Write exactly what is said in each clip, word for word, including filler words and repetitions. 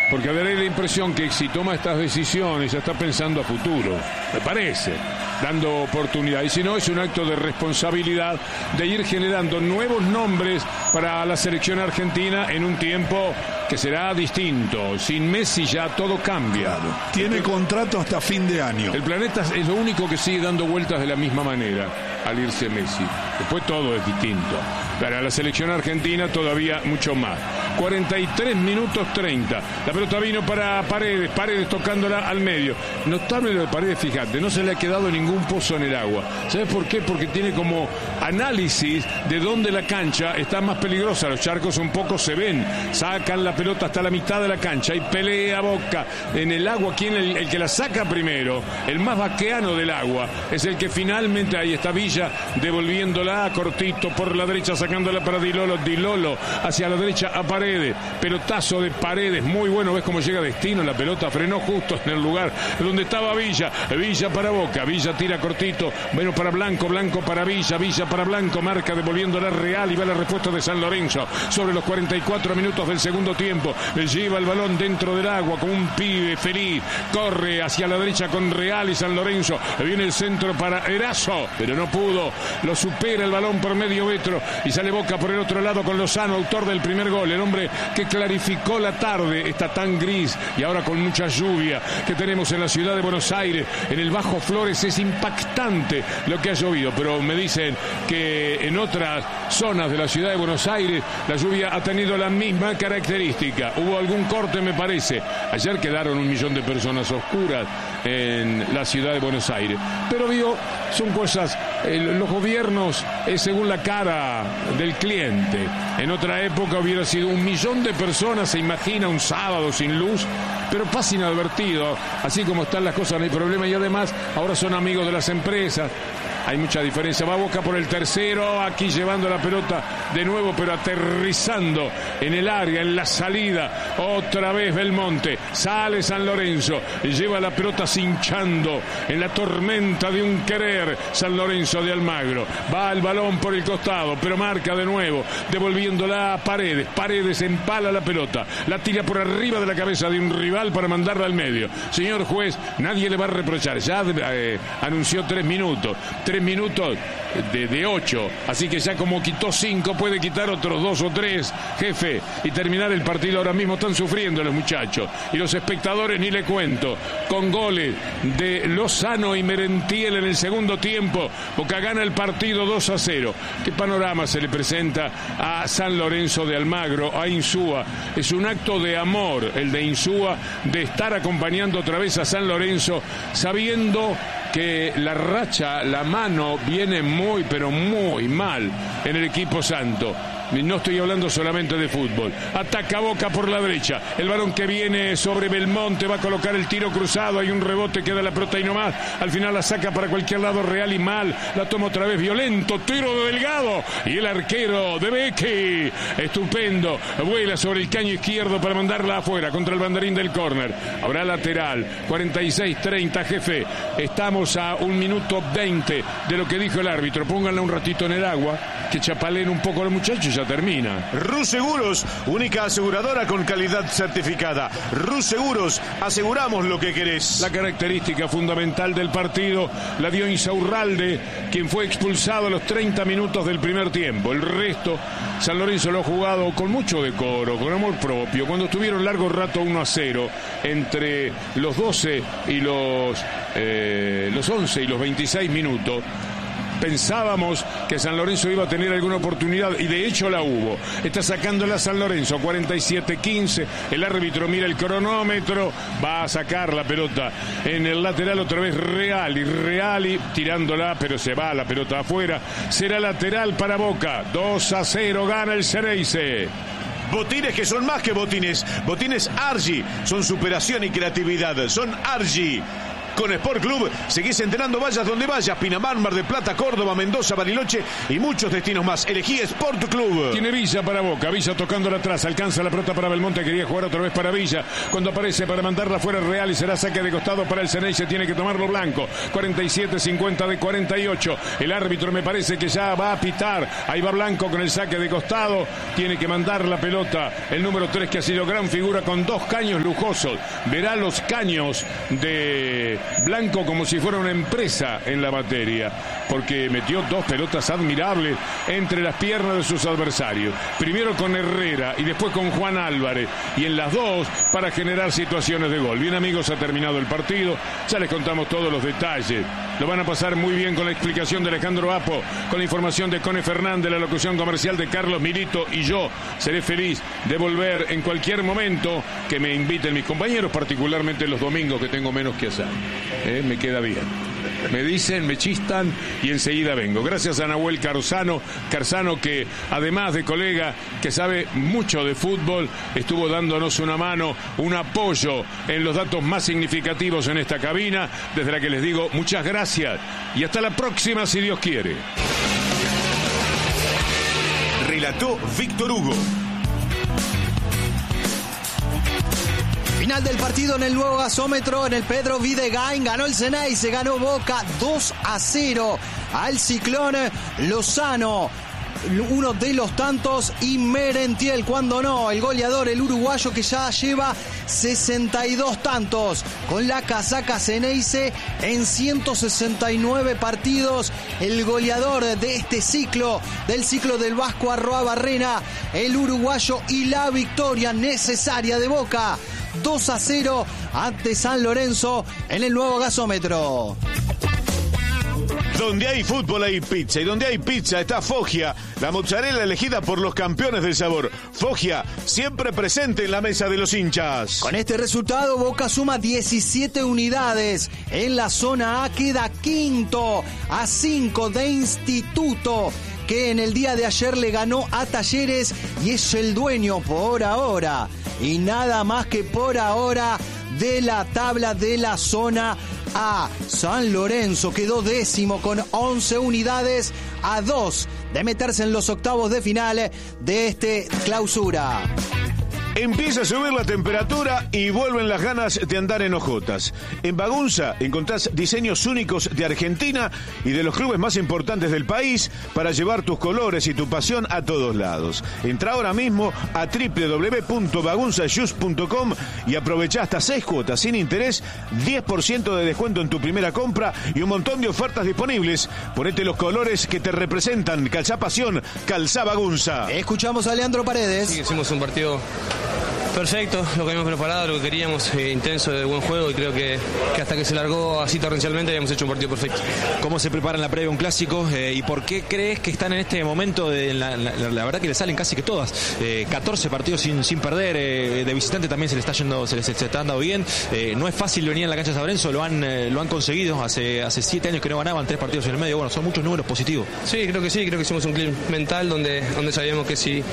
porque da la impresión que si toma estas decisiones ya está pensando a futuro, me parece, dando oportunidad. Y si no, es un acto de responsabilidad de ir generando nuevos nombres para la selección argentina en un tiempo que será distinto. Sin Messi ya todo cambia. Claro. Tiene contrato hasta fin de año. El planeta es lo único que sigue dando vueltas de la misma manera al irse Messi. Después todo es distinto. Para la selección argentina todavía mucho más. cuarenta y tres minutos treinta. La pelota vino para Paredes. Paredes tocándola al medio. Notable lo de Paredes, fíjate, no se le ha quedado ningún pozo en el agua. ¿Sabes por qué? Porque tiene como análisis de dónde la cancha está más peligrosa. Los charcos un poco se ven. Sacan la pelota hasta la mitad de la cancha y pelea Boca en el agua. ¿Quién el, el que la saca primero? El más vaqueano del agua es el que finalmente, ahí está Villa devolviéndola cortito por la derecha, sacándola para Di Lolo. Di Lolo hacia la derecha a Paredes. Pelotazo de Paredes, muy bueno. ¿Ves cómo llega a destino? La pelota frenó justo en el lugar donde estaba Villa. Villa para Boca. Villa tira cortito. Bueno, para Blanco. Blanco para Villa. Villa para Blanco. Marca devolviéndola Real y va la respuesta de San Lorenzo sobre los cuarenta y cuatro minutos del segundo tiempo. Lleva el balón dentro del agua como un pibe feliz. Corre hacia la derecha con Real y San Lorenzo. Viene el centro para Erazo, pero no pudo. Lo supera el balón por medio metro y sale Boca por el otro lado con Lozano, autor del primer gol. El hombre que clarificó la tarde, está tan gris y ahora con mucha lluvia que tenemos en la ciudad de Buenos Aires. En el Bajo Flores es impactante lo que ha llovido, pero me dicen que en otras zonas de la ciudad de Buenos Aires la lluvia ha tenido la misma característica. Hubo algún corte, me parece. Ayer quedaron un millón de personas oscuras en la ciudad de Buenos Aires. Pero vio, son cosas, eh, los gobiernos es según la cara del cliente. En otra época hubiera sido un millón de personas, se imagina un sábado sin luz, pero pasa inadvertido. Así como están las cosas, no hay problema. Y además ahora son amigos de las empresas. Hay mucha diferencia. Va Boca por el tercero, aquí llevando la pelota de nuevo, pero aterrizando en el área, en la salida. Otra vez Belmonte. Sale San Lorenzo. Lleva la pelota cinchando en la tormenta de un querer. San Lorenzo de Almagro. Va el balón por el costado, pero marca de nuevo, devolviéndola a Paredes. Paredes empala la pelota. La tira por arriba de la cabeza de un rival para mandarla al medio. Señor juez, nadie le va a reprochar. Ya eh, anunció tres minutos. Tres minutos de, de ocho, así que ya como quitó cinco, puede quitar otros dos o tres, jefe, y terminar el partido. Ahora mismo están sufriendo los muchachos, y los espectadores ni le cuento, con goles de Lozano y Merentiel en el segundo tiempo. Boca gana el partido dos a cero. ¿Qué panorama se le presenta a San Lorenzo de Almagro, a Insúa? Es un acto de amor el de Insúa, de estar acompañando otra vez a San Lorenzo, sabiendo que la racha, la mano viene muy, pero muy mal en el equipo santo. No estoy hablando solamente de fútbol. Ataca Boca por la derecha. El balón que viene sobre Belmonte va a colocar el tiro cruzado. Hay un rebote, queda la pelota y no más. Al final la saca para cualquier lado Real y mal. La toma otra vez violento. Tiro de Delgado. Y el arquero de Becky. Estupendo. Vuela sobre el caño izquierdo para mandarla afuera contra el banderín del córner. Habrá lateral. cuarenta y seis treinta, jefe. Estamos a un minuto veinte de lo que dijo el árbitro. Pónganla un ratito en el agua, que chapaleen un poco a los muchachos. Ya termina. Rus Seguros, única aseguradora con calidad certificada. Rus Seguros, aseguramos lo que querés. La característica fundamental del partido la dio Insaurralde, quien fue expulsado a los treinta minutos del primer tiempo. El resto, San Lorenzo lo ha jugado con mucho decoro, con amor propio. Cuando estuvieron largo rato uno a cero entre los doce y los, eh, los once y los veintiséis minutos, pensábamos que San Lorenzo iba a tener alguna oportunidad y de hecho la hubo. Está sacándola San Lorenzo, cuarenta y siete quince. El árbitro mira el cronómetro, va a sacar la pelota en el lateral otra vez Reali. Reali tirándola, pero se va la pelota afuera. Será lateral para Boca. dos a cero, gana el Xereyce. Botines que son más que botines. Botines Argy son superación y creatividad. Son Argy. Con Sport Club seguís entrenando, vayas donde vayas. Pinamar, Mar del Plata, Córdoba, Mendoza, Bariloche y muchos destinos más. Elegí Sport Club. Tiene Villa para Boca, Villa tocándola atrás, alcanza la pelota para Belmonte, quería jugar otra vez para Villa, cuando aparece para mandarla fuera Real y será saque de costado para el Ceney, se tiene que tomarlo Blanco. cuarenta y siete cincuenta de cuarenta y ocho, el árbitro me parece que ya va a pitar, ahí va Blanco con el saque de costado, tiene que mandar la pelota el número tres, que ha sido gran figura con dos caños lujosos, verá los caños de Blanco como si fuera una empresa en la materia, porque metió dos pelotas admirables entre las piernas de sus adversarios, primero con Herrera y después con Juan Álvarez, y en las dos para generar situaciones de gol. Bien, amigos, ha terminado el partido, ya les contamos todos los detalles, lo van a pasar muy bien con la explicación de Alejandro Apo, con la información de Cone Fernández, la locución comercial de Carlos Milito, y yo seré feliz de volver en cualquier momento que me inviten mis compañeros, particularmente los domingos que tengo menos que hacer. ¿Eh? Me queda bien. Me dicen, me chistan y enseguida vengo. Gracias a Nahuel Carzano, Carzano que además de colega que sabe mucho de fútbol, estuvo dándonos una mano, un apoyo en los datos más significativos en esta cabina, desde la que les digo muchas gracias y hasta la próxima si Dios quiere. Relató Víctor Hugo. Final del partido en el nuevo gasómetro, en el Pedro Videgain, ganó el Ceney, se ganó Boca dos a cero al Ciclón Lozano. Uno de los tantos, y Merentiel, cuando no, el goleador, el uruguayo que ya lleva sesenta y dos tantos con la casaca Ceneice en ciento sesenta y nueve partidos, el goleador de este ciclo, del ciclo del Vasco Arruabarrena, el uruguayo, y la victoria necesaria de Boca, dos a cero ante San Lorenzo en el nuevo gasómetro. Donde hay fútbol hay pizza, y donde hay pizza está Foggia, la mozzarella elegida por los campeones del sabor. Foggia, siempre presente en la mesa de los hinchas. Con este resultado, Boca suma diecisiete unidades. En la zona A queda quinto a cinco de Instituto, que en el día de ayer le ganó a Talleres y es el dueño por ahora, y nada más que por ahora, de la tabla de la zona A. San Lorenzo quedó décimo con once unidades, a dos de meterse en los octavos de final de este clausura. Empieza a subir la temperatura y vuelven las ganas de andar en hojotas. En Bagunza encontrás diseños únicos de Argentina y de los clubes más importantes del país para llevar tus colores y tu pasión a todos lados. Entra ahora mismo a doble u doble u doble u punto bagunza shoes punto com y aprovecha hasta seis cuotas sin interés, diez por ciento de descuento en tu primera compra y un montón de ofertas disponibles. Ponete los colores que te representan. Calzá pasión, calzá Bagunza. Escuchamos a Leandro Paredes. Sí, hicimos un partido perfecto, lo que habíamos preparado, lo que queríamos, eh, intenso, de buen juego, y creo que, que hasta que se largó así torrencialmente habíamos hecho un partido perfecto. ¿Cómo se prepara en la previa un clásico eh, y por qué crees que están en este momento? De la, la, la verdad que le salen casi que todas, eh, catorce partidos sin, sin perder, eh, de visitante también se le está yendo, se les está dando bien, eh, no es fácil venir en la cancha de San Lorenzo, lo han, eh, lo han conseguido, hace, hace siete años que no ganaban, tres partidos en el medio, bueno, son muchos números positivos. Sí, creo que sí, creo que hicimos un clip mental donde, donde sabíamos que si,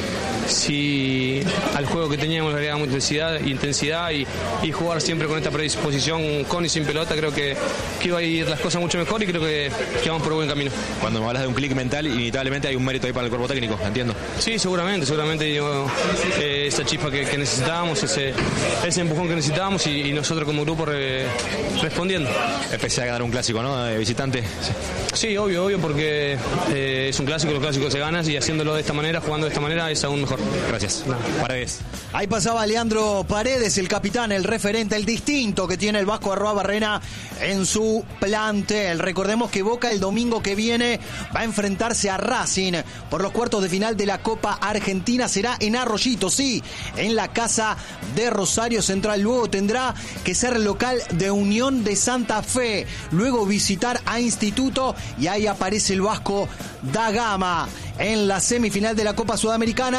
si al juego que teníamos le agregamos intensidad, intensidad y, y jugar siempre con esta predisposición con y sin pelota, creo que, que iba a ir las cosas mucho mejor, y creo que, que vamos por buen camino. Cuando me hablas de un clic mental, inevitablemente hay un mérito ahí para el cuerpo técnico, entiendo. Sí, seguramente, seguramente digo, eh, esa chispa que, que necesitábamos, ese, ese empujón que necesitábamos, y, y nosotros como grupo re, respondiendo. Empecé a ganar un clásico, ¿no? De visitante. Sí, sí, obvio, obvio, porque eh, es un clásico, los clásicos se ganan, y haciéndolo de esta manera, jugando de esta manera, es aún mejor. Gracias. No. Paredes. Ahí pasaba Leandro Paredes, el capitán, el referente, el distinto que tiene el Vasco Arruabarrena en su plantel. Recordemos que Boca el domingo que viene va a enfrentarse a Racing por los cuartos de final de la Copa Argentina. Será en Arroyito, sí, en la casa de Rosario Central. Luego tendrá que ser local de Unión de Santa Fe. Luego visitar a Instituto, y ahí aparece el Vasco da Gama en la semifinal de la Copa Sudamericana.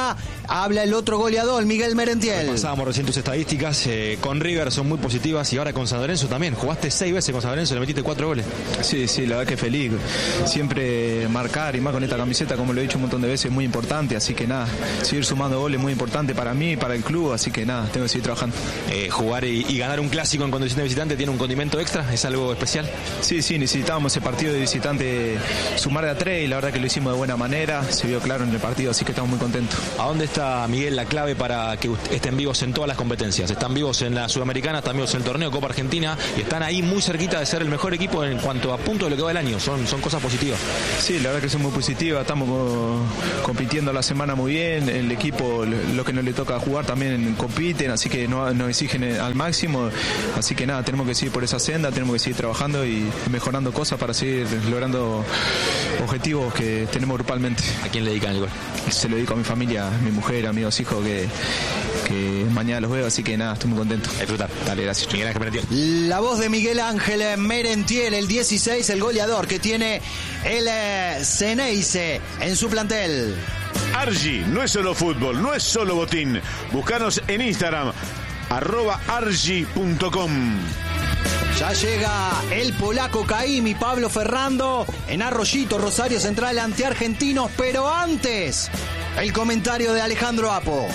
Habla el otro goleador, Miguel Merentiel. Pasábamos recién tus estadísticas, eh, con River son muy positivas y ahora con San Lorenzo también. Jugaste seis veces con San Lorenzo y le metiste cuatro goles. Sí, sí, la verdad que feliz. Siempre marcar y más con esta camiseta, como lo he dicho un montón de veces, es muy importante. Así que nada, seguir sumando goles es muy importante para mí y para el club. Así que nada, tengo que seguir trabajando. Eh, jugar y, y ganar un clásico en condición de visitante tiene un condimento extra, ¿es algo especial? Sí, sí, necesitábamos ese partido de visitante sumar de a tres y la verdad que lo hicimos de buena manera. Se vio claro en el partido, así que estamos muy contentos. ¿A dónde está, Miguel, la clave para que estén vivos en todas las competencias? Están vivos en la Sudamericana, están vivos en el torneo Copa Argentina y están ahí muy cerquita de ser el mejor equipo en cuanto a puntos de lo que va el año. Son, son cosas positivas. Sí, la verdad que son muy positivas. Estamos compitiendo la semana muy bien. El equipo, lo que nos le toca jugar también compiten, así que no, nos exigen al máximo. Así que nada, tenemos que seguir por esa senda, tenemos que seguir trabajando y mejorando cosas para seguir logrando objetivos que tenemos grupalmente. ¿A quién le dedican el gol? Se lo dedico a mi familia, a mi mujer, a mis dos hijos que, que mañana los veo, así que nada, estoy muy contento. A disfrutar. Dale, gracias. Miguel Ángel Merentiel. La voz de Miguel Ángel Merentiel, el dieciséis, el goleador que tiene el eh, Ceneice en su plantel. Argi no es solo fútbol, no es solo botín. Búscanos en Instagram, arroba argi punto com. Ya llega el polaco Caim y Pablo Ferrando en Arroyito, Rosario Central, ante Argentinos, pero antes, el comentario de Alejandro Apo.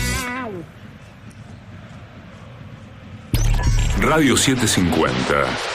Radio setecientos cincuenta.